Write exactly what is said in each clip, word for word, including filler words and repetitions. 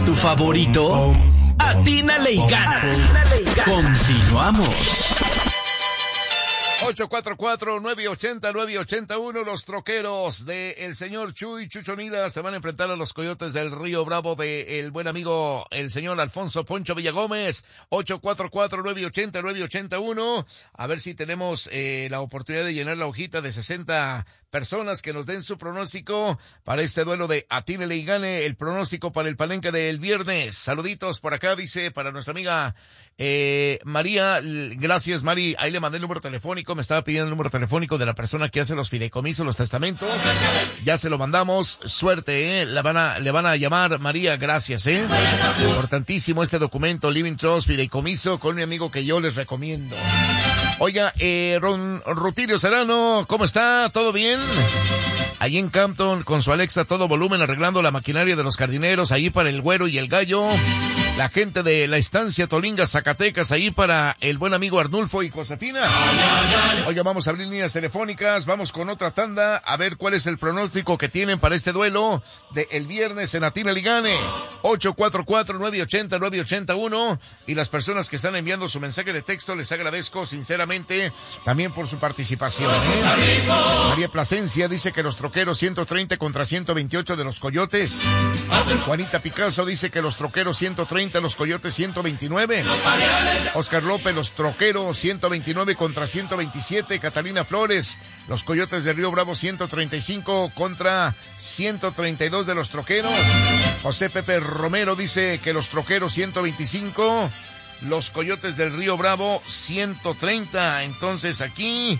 ¿Tu favorito? Atínale y gana. Continuamos. ocho cuatro cuatro, nueve ocho cero, nueve ocho uno, los troqueros de el señor Chuy Chuchonidas se van a enfrentar a los Coyotes del Río Bravo de el buen amigo, el señor Alfonso Poncho Villagómez. Ocho cuatro cuatro, nueve ocho cero, nueve ocho uno. A ver si tenemos eh, la oportunidad de llenar la hojita de sesenta personas que nos den su pronóstico para este duelo de Atínele y Gane, el pronóstico para el palenque del viernes. Saluditos por acá, dice, para nuestra amiga eh, María. Gracias, Mari. Ahí le mandé el número telefónico. Me estaba pidiendo el número telefónico de la persona que hace los fideicomisos, los testamentos. Ya se lo mandamos. Suerte, eh. Le van a, le van a llamar María. Gracias, eh. Importantísimo este documento, Living Trust, fideicomiso, con mi amigo que yo les recomiendo. Oiga, eh, Ron, Rutilio Serrano, ¿cómo está? ¿Todo bien? Allí en Campton, con su Alexa, todo volumen, arreglando la maquinaria de los jardineros, ahí para el Güero y el Gallo. La gente de la estancia Tolinga, Zacatecas, ahí para el buen amigo Arnulfo y Josefina. Oiga, vamos a abrir líneas telefónicas, vamos con otra tanda, a ver cuál es el pronóstico que tienen para este duelo de el viernes en Atínale y Gane. ocho cuatro cuatro, nueve ocho cero, nueve ocho uno. Y las personas que están enviando su mensaje de texto, les agradezco sinceramente también por su participación, ¿eh? María Plasencia dice que los troqueros ciento treinta contra ciento veintiocho de los Coyotes. Juanita Picasso dice que los troqueros ciento treinta, los Coyotes ciento veintinueve. Oscar López, los troqueros ciento veintinueve contra ciento veintisiete. Catalina Flores, los Coyotes de Río Bravo ciento treinta y cinco contra ciento treinta y dos de los troqueros. José Pepe Romero dice que los troqueros ciento veinticinco, los Coyotes del Río Bravo ciento treinta. Entonces aquí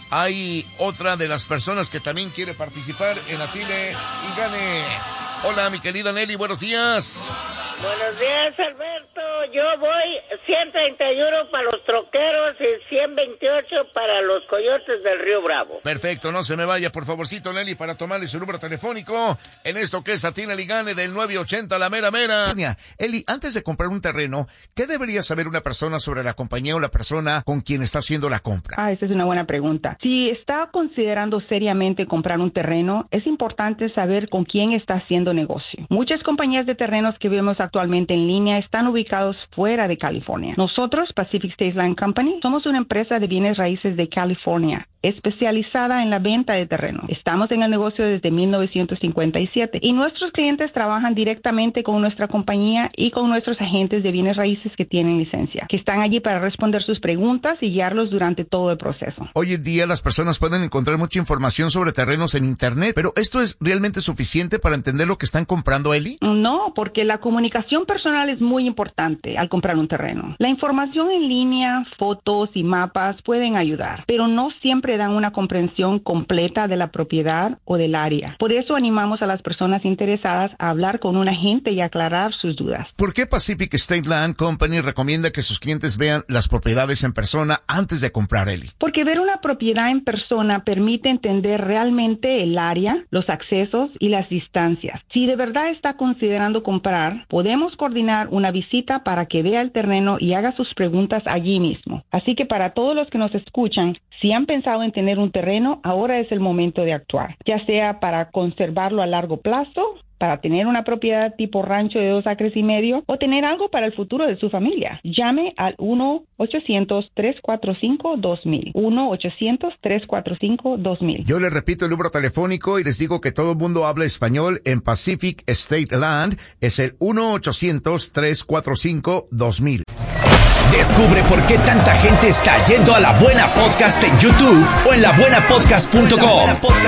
hay otra de las personas que también quiere participar en Atínale y Gane. Hola, mi querida Nelly, buenos días. Buenos días, Alberto. Yo voy ciento treinta y uno para los troqueros y ciento veintiocho para los Coyotes del Río Bravo. Perfecto, no se me vaya, por favorcito, Nelly, para tomarle su número telefónico en esto que es Atínale y Gane del nueve ochenta, la mera mera. Eli, antes de comprar un terreno, ¿qué debería saber una persona sobre la compañía o la persona con quien está haciendo la compra? Ah, esa es una buena pregunta. Si está considerando seriamente comprar un terreno, es importante saber con quién está haciendo negocio. Muchas compañías de terrenos que vemos actualmente en línea están ubicados fuera de California. Nosotros, Pacific State Land Company, somos una empresa de bienes raíces de California, especializada en la venta de terreno. Estamos en el negocio desde mil novecientos cincuenta y siete y nuestros clientes trabajan directamente con nuestra compañía y con nuestros agentes de bienes raíces que tienen licencia, que están allí para responder sus preguntas y guiarlos durante todo el proceso. Hoy en día las personas pueden encontrar mucha información sobre terrenos en internet, pero ¿esto es realmente suficiente para entender lo que están comprando, Eli? No, porque la comunicación personal es muy importante al comprar un terreno. La información en línea, fotos y mapas pueden ayudar, pero no siempre dan una comprensión completa de la propiedad o del área. Por eso animamos a las personas interesadas a hablar con un agente y aclarar sus dudas. ¿Por qué Pacific State Land Company recomienda que sus clientes vean las propiedades en persona antes de comprar, Eli? Porque ver una propiedad en persona permite entender realmente el área, los accesos y las distancias. Si de verdad está considerando comprar, podemos coordinar una visita para que vea el terreno y haga sus preguntas allí mismo. Así que para todos los que nos escuchan, si han pensado en tener un terreno, ahora es el momento de actuar, ya sea para conservarlo a largo plazo, para tener una propiedad tipo rancho de dos acres y medio o tener algo para el futuro de su familia. Llame al uno ochocientos, tres cuatro cinco, dos mil. uno ochocientos, tres cuatro cinco, dos mil. Yo les repito el número telefónico y les digo que todo el mundo habla español en Pacific State Land. Es el uno ochocientos, tres cuatro cinco, dos mil. Descubre por qué tanta gente está yendo a La Buena Podcast en YouTube o en la buena podcast punto com.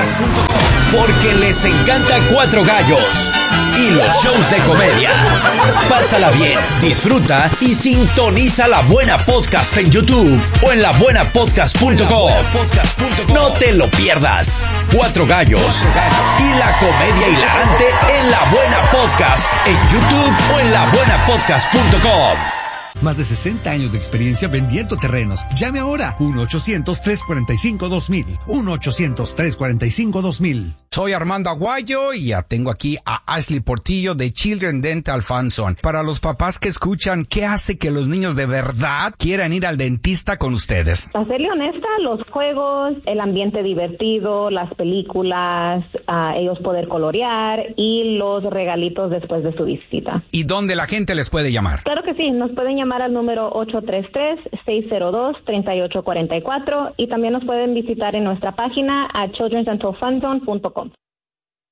Porque les encanta Cuatro Gallos y los shows de comedia. Pásala bien, disfruta y sintoniza La Buena Podcast en YouTube o en la buena podcast punto com. No te lo pierdas. Cuatro Gallos y la comedia hilarante en La Buena Podcast en YouTube o en la buena podcast punto com. Más de sesenta años de experiencia vendiendo terrenos. Llame ahora. uno ochocientos, tres cuarenta y cinco, dos mil. uno ochocientos, tres cuarenta y cinco, dos mil. Soy Armando Aguayo y ya tengo aquí a Ashley Portillo de Children Dental Funson. Para los papás que escuchan, ¿qué hace que los niños de verdad quieran ir al dentista con ustedes? Para serle honesta, los juegos, el ambiente divertido, las películas, uh, ellos poder colorear y los regalitos después de su visita. ¿Y dónde la gente les puede llamar? Claro que sí, nos pueden llamar al número ocho tres tres, seis cero dos, tres ocho cuatro cuatro y también nos pueden visitar en nuestra página a children dental fun zone punto com.